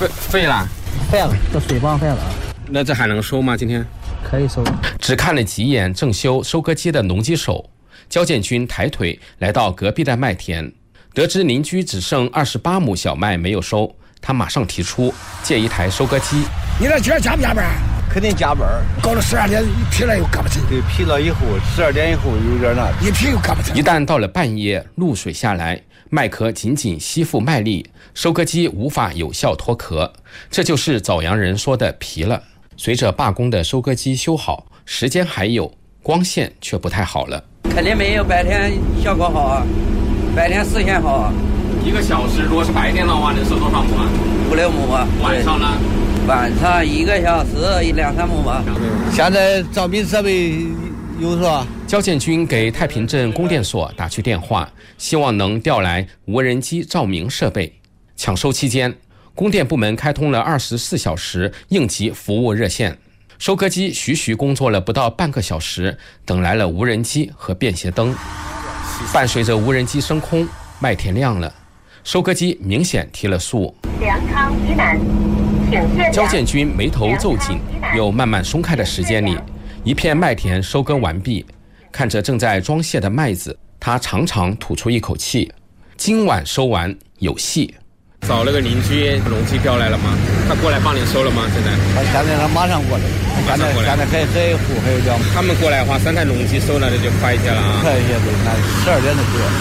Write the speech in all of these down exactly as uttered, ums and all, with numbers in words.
废废了， 废了，这水泵废了。 那这还能收吗？今天可以收。 只看了几眼正修收割机的农机手，焦建军抬腿来到隔壁的麦田，得知邻居只剩二十八亩小麦没有收，他马上提出借一台收割机。 你那今儿加不加班？ 肯定加班。 搞了十二点，一批了又干不成。 对，批了以后，十二点以后有点那， 一批又干不成。 一旦到了半夜，露水下来，麦壳紧紧吸附麦粒，收割机无法有效脱壳，这就是枣阳人说的皮了。随着罢工的收割机修好，时间还有，光线却不太好了。 肯定没有白天效果好啊，白天视线好啊。 一个小时如果是白天的话，能收多少亩啊？ 五六亩啊。 晚上呢？ 晚上一个小时两三亩吧。 现在招聘设备有是吧？ 焦建军给太平镇供电所打去电话，希望能调来无人机照明设备。抢收期间，供电部门开通了二十四小时应急服务热线，收割机徐徐工作了不到半个小时，等来了无人机和便携灯。伴随着无人机升空，麦田亮了，收割机明显提了速。 粮仓以南，请限。 焦建军眉头皱紧又慢慢松开的时间里，一片麦田收割完毕，看着正在装卸的麦子，他长长吐出一口气，今晚收完有戏。 找那个邻居，农机调来了吗？他过来帮你收了吗？现在？ 他现在他马上过来， 马上过来。 现在还还户还有这样。 他们过来的话，三台农机收了，那就快一些了啊。 快一些对，那十二点就过。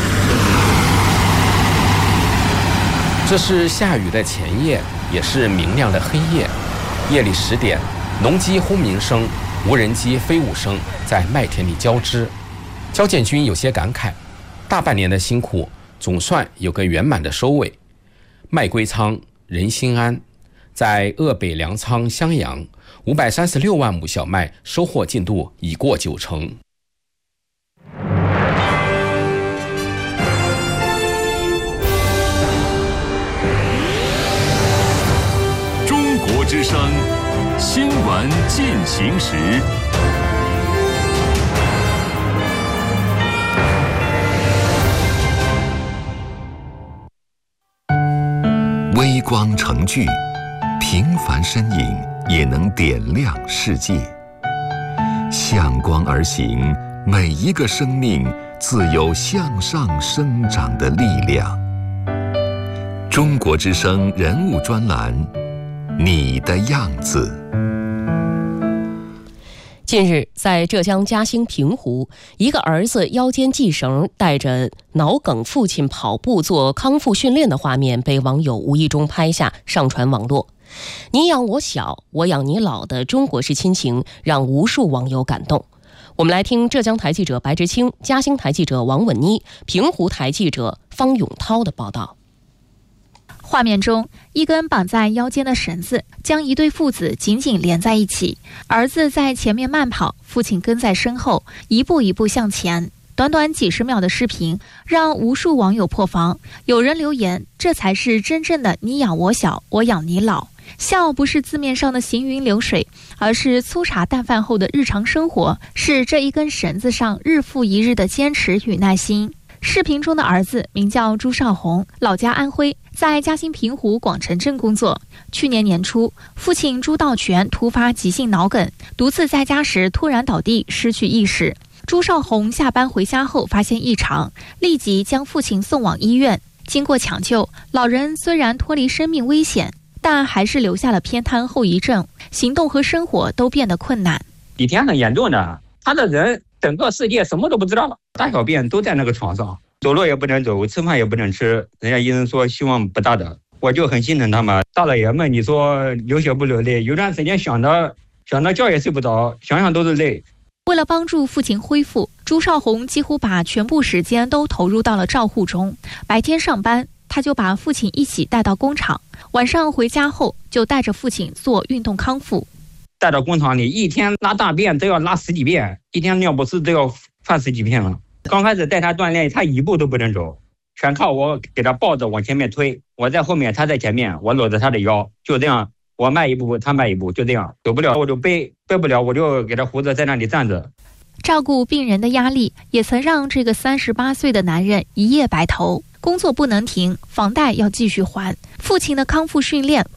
这是下雨的前夜，也是明亮的黑夜。夜里十点，农机轰鸣声、无人机飞舞声在麦田里交织。焦建军有些感慨，大半年的辛苦，总算有个圆满的收尾。麦归仓，人心安。在鄂北粮仓襄阳，五百三十六万亩小麦收获进度已过九成。 中国之声新闻进行时。微光成炬，平凡身影也能点亮世界。向光而行，每一个生命自有向上生长的力量。中国之声人物专栏，你的样子。 近日，在浙江嘉兴平湖，一个儿子腰间系绳，带着脑梗父亲跑步做康复训练的画面被网友无意中拍下，上传网络。你养我小，我养你老的中国式亲情让无数网友感动。我们来听浙江台记者白执清、嘉兴台记者王稳妮、平湖台记者方永涛的报道。 画面中，一根绑在腰间的绳子将一对父子紧紧连在一起，儿子在前面慢跑，父亲跟在身后，一步一步向前。短短几十秒的视频让无数网友破防，有人留言：这才是真正的你养我小，我养你老。笑不是字面上的行云流水，而是粗茶淡饭后的日常生活，是这一根绳子上日复一日的坚持与耐心。视频中的儿子名叫朱少红，老家安徽，在嘉兴平湖广城镇工作。去年年初，父亲朱道全突发急性脑梗，独自在家时突然倒地，失去意识。朱少红下班回家后发现异常，立即将父亲送往医院。经过抢救，老人虽然脱离生命危险，但还是留下了偏瘫后遗症，行动和生活都变得困难。 比天很严重的，他的人整个世界什么都不知道了，大小便都在那个床上，走路也不能走，吃饭也不能吃。人家医生说希望不大的，我就很心疼他们。大老爷们，你说流血不流泪？有段时间想的想的觉也睡不着，想想都是累。 为了帮助父亲恢复，朱少红几乎把全部时间都投入到了照护中。白天上班，他就把父亲一起带到工厂，晚上回家后就带着父亲做运动康复。 带到工厂里，一天拉大便都要拉十几遍，一天尿不湿都要犯十几遍了。刚开始带他锻炼，他一步都不能走，全靠我给他抱着往前面推，我在后面，他在前面，我搂着他的腰，就这样，我迈一步他迈一步，就这样，走不了我就背，背不了我就给他扶着在那里站着。 照顾病人的压力也曾让这个三十八岁的男人一夜白头，工作不能停，房贷要继续还，父亲的康复训练